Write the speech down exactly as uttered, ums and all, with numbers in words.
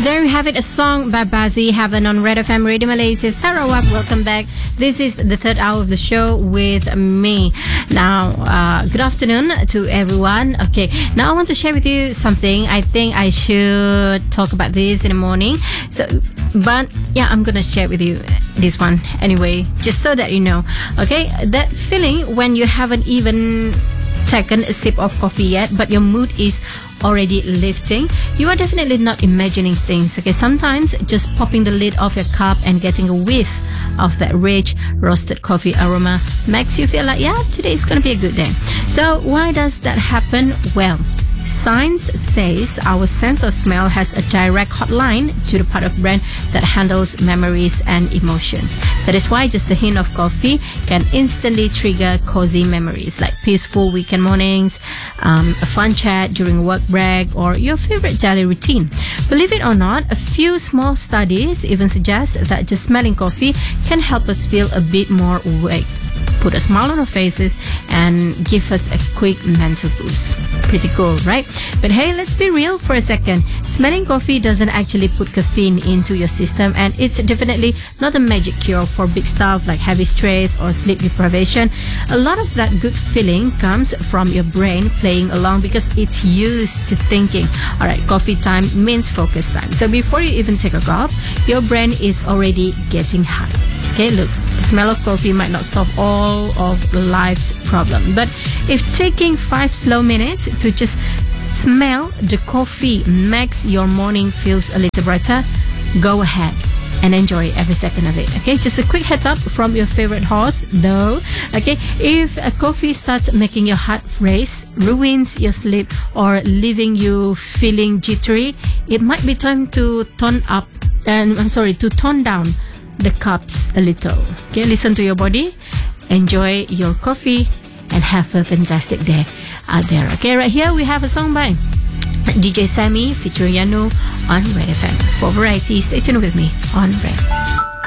There you have it, a song by Bazzi Heaven on Red F M Radio Malaysia. Sarawak, welcome back. This is the third hour of the show with me. Now, uh, good afternoon to everyone. Okay, now I want to share with you something. I think I should talk about this in the morning. So, but yeah, I'm gonna share with you this one anyway, just so that you know. Okay, that feeling when you haven't even taken a sip of coffee yet, but your mood is already lifting. You are definitely not imagining things. Okay, sometimes just popping the lid off your cup and getting a whiff of that rich roasted coffee aroma makes you feel like, yeah, today is gonna be a good day. So why does that happen? Well, science says our sense of smell has a direct hotline to the part of brain that handles memories and emotions. That is why just a hint of coffee can instantly trigger cozy memories like peaceful weekend mornings, um, a fun chat during a work break, or your favorite daily routine. Believe it or not, a few small studies even suggest that just smelling coffee can help us feel a bit more awake, put a smile on our faces, and give us a quick mental boost. Pretty cool, right? But hey, let's be real for a second. Smelling coffee doesn't actually put caffeine into your system, and it's definitely not a magic cure for big stuff like heavy stress or sleep deprivation. A lot of that good feeling comes from your brain playing along because it's used to thinking, all right, coffee time means focus time. So before you even take a gulp, your brain is already getting high. Okay, look, the smell of coffee might not solve all of life's problems, but if taking five slow minutes to just smell the coffee makes your morning feels a little brighter, go ahead and enjoy every second of it. Okay, just a quick heads up from your favorite host though. Okay, if a coffee starts making your heart race, ruins your sleep, or leaving you feeling jittery, it might be time to tone up and I'm sorry to tone down the cups a little. Okay, listen to your body, enjoy your coffee, and have a fantastic day out there. Okay, right here we have a song by D J Sammy featuring Yano on Red F M. For variety, stay tuned with me on Red.